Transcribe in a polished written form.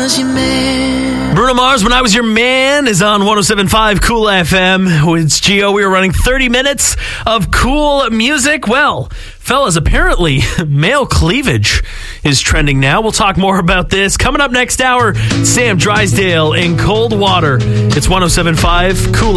was your man. Bruno Mars, When I Was Your Man, is on 107.5 Cool FM. It's Gio. We are running 30 minutes of cool music. Well, fellas, apparently male cleavage is trending now. We'll talk more about this. Coming up next hour, Sam Drysdale in Cold Water. It's 107.5 Cool